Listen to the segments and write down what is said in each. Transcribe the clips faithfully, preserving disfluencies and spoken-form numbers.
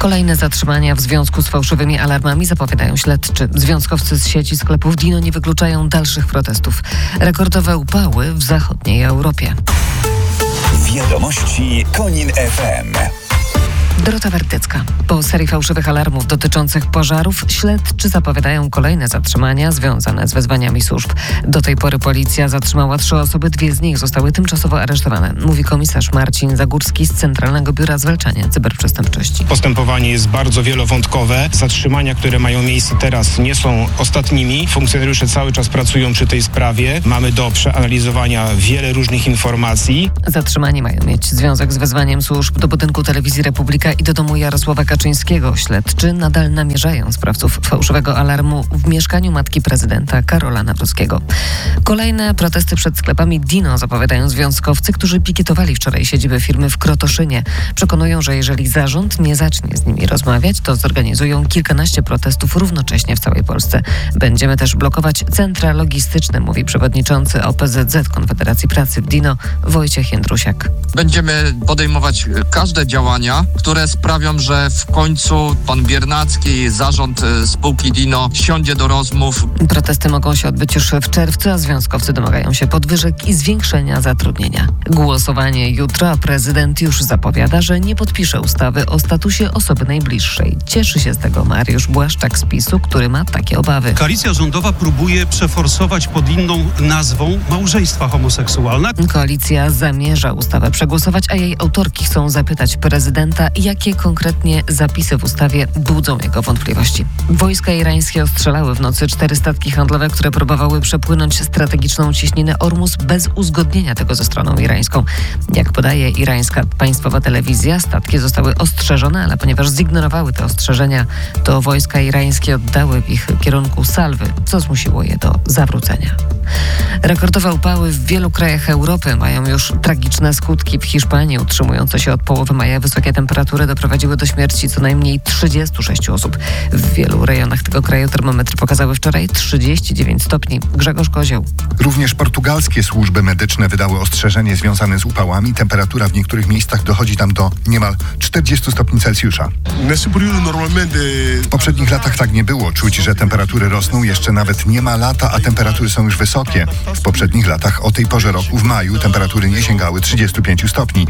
Kolejne zatrzymania w związku z fałszywymi alarmami zapowiadają śledczy. Związkowcy z sieci sklepów Dino nie wykluczają dalszych protestów. Rekordowe upały w zachodniej Europie. Wiadomości Konin F M. Dorota Wertycka. Po serii fałszywych alarmów dotyczących pożarów śledczy zapowiadają kolejne zatrzymania związane z wezwaniami służb. Do tej pory policja zatrzymała trzy osoby, dwie z nich zostały tymczasowo aresztowane, mówi komisarz Marcin Zagórski z Centralnego Biura Zwalczania Cyberprzestępczości. Postępowanie jest bardzo wielowątkowe. Zatrzymania, które mają miejsce teraz, nie są ostatnimi. Funkcjonariusze cały czas pracują przy tej sprawie. Mamy do przeanalizowania wiele różnych informacji. Zatrzymani mają mieć związek z wezwaniem służb do budynku Telewizji Republika i do domu Jarosława Kaczyńskiego. Śledczy nadal namierzają sprawców fałszywego alarmu w mieszkaniu matki prezydenta Karola Nawrockiego. Kolejne protesty przed sklepami Dino zapowiadają związkowcy, którzy pikietowali wczoraj siedzibę firmy w Krotoszynie. Przekonują, że jeżeli zarząd nie zacznie z nimi rozmawiać, to zorganizują kilkanaście protestów równocześnie w całej Polsce. Będziemy też blokować centra logistyczne, mówi przewodniczący O P Z Z Konfederacji Pracy w Dino Wojciech Jędrusiak. Będziemy podejmować każde działania, które sprawią, że w końcu pan Biernacki, zarząd spółki Dino siądzie do rozmów. Protesty mogą się odbyć już w czerwcu, a związkowcy domagają się podwyżek i zwiększenia zatrudnienia. Głosowanie jutro, a prezydent już zapowiada, że nie podpisze ustawy o statusie osoby najbliższej. Cieszy się z tego Mariusz Błaszczak z PiSu, który ma takie obawy. Koalicja rządowa próbuje przeforsować pod inną nazwą małżeństwa homoseksualne. Koalicja zamierza ustawę przegłosować, a jej autorki chcą zapytać prezydenta, jakie konkretnie zapisy w ustawie budzą jego wątpliwości. Wojska irańskie ostrzelały w nocy cztery statki handlowe, które próbowały przepłynąć strategiczną cieśninę Ormus bez uzgodnienia tego ze stroną irańską. Jak podaje irańska państwowa telewizja, statki zostały ostrzeżone, ale ponieważ zignorowały te ostrzeżenia, to wojska irańskie oddały w ich kierunku salwy, co zmusiło je do zawrócenia. Rekordowe upały w wielu krajach Europy mają już tragiczne skutki. W Hiszpanii utrzymujące się od połowy maja wysokie temperatury doprowadziły do śmierci co najmniej trzydziestu sześciu osób. W wielu rejonach tego kraju termometry pokazały wczoraj trzydzieści dziewięć stopni. Grzegorz Kozioł. Również portugalskie służby medyczne wydały ostrzeżenie związane z upałami. Temperatura w niektórych miejscach dochodzi tam do niemal czterdziestu stopni Celsjusza. W poprzednich latach tak nie było. Czuć, że temperatury rosną. Jeszcze nawet nie ma lata, a temperatury są już wysokie. W poprzednich latach o tej porze roku w maju temperatury nie sięgały trzydziestu pięciu stopni.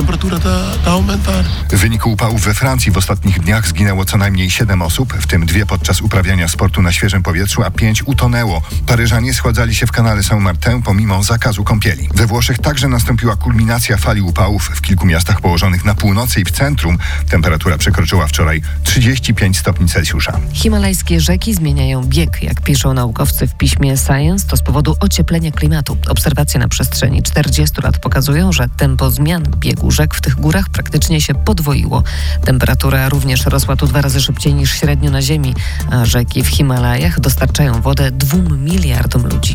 W wyniku upałów we Francji w ostatnich dniach zginęło co najmniej siedem osób, w tym dwie podczas uprawiania sportu na świeżym powietrzu, a pięć utonęło. Paryżanie schładzali się w kanale Saint-Martin pomimo zakazu kąpieli. We Włoszech także nastąpiła kulminacja fali upałów. W kilku miastach położonych na północy i w centrum temperatura przekroczyła wczoraj trzydzieści pięć stopni Celsjusza. Himalajskie rzeki zmieniają bieg. Jak piszą naukowcy w piśmie Science, to z powodu ocieplenia klimatu. Obserwacje na przestrzeni czterdziestu lat pokazują, że tempo zmian biegu rzek w tych górach praktycznie się podwoiło. Temperatura również rosła tu dwa razy szybciej niż średnio na Ziemi, a rzeki w Himalajach dostarczają wodę dwóm miliardom ludzi.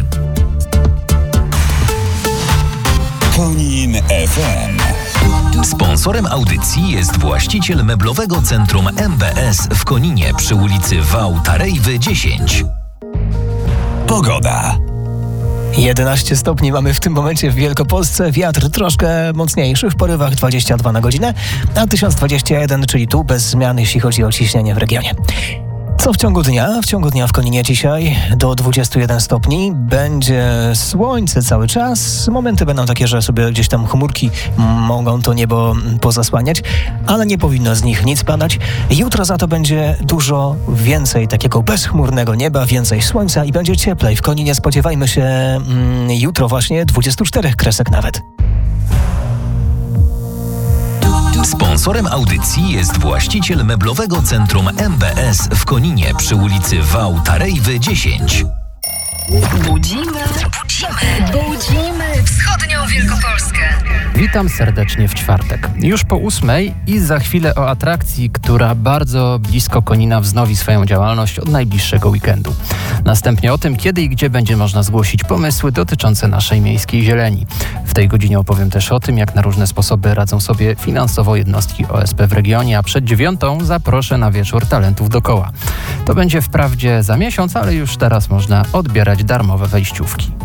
Konin F M. Sponsorem audycji jest właściciel meblowego centrum M B S w Koninie przy ulicy Wałta Rejwy dziesięć. Pogoda. jedenaście stopni mamy w tym momencie w Wielkopolsce. Wiatr troszkę mocniejszy, w porywach dwadzieścia dwa na godzinę, a tysiąc dwadzieścia jeden, czyli tu bez zmian, jeśli chodzi o ciśnienie w regionie. Co w ciągu dnia? W ciągu dnia w Koninie dzisiaj do dwudziestu jeden stopni. Będzie słońce cały czas. Momenty będą takie, że sobie gdzieś tam chmurki mogą to niebo pozasłaniać, ale nie powinno z nich nic padać. Jutro za to będzie dużo więcej takiego bezchmurnego nieba, więcej słońca i będzie cieplej. W Koninie spodziewajmy się mm, jutro właśnie dwudziestu czterech kresek nawet. Sponsorem audycji jest właściciel meblowego centrum M B S w Koninie przy ulicy Wałta Rejwy dziesięć. Budzimy, budzimy, budzimy wschodnią Wielkopolskę. Witam serdecznie w czwartek. Już po ósmej i za chwilę o atrakcji, która bardzo blisko Konina wznowi swoją działalność od najbliższego weekendu. Następnie o tym, kiedy i gdzie będzie można zgłosić pomysły dotyczące naszej miejskiej zieleni. W tej godzinie opowiem też o tym, jak na różne sposoby radzą sobie finansowo jednostki O S P w regionie, a przed dziewiątą zaproszę na wieczór talentów dookoła. To będzie wprawdzie za miesiąc, ale już teraz można odbierać darmowe wejściówki.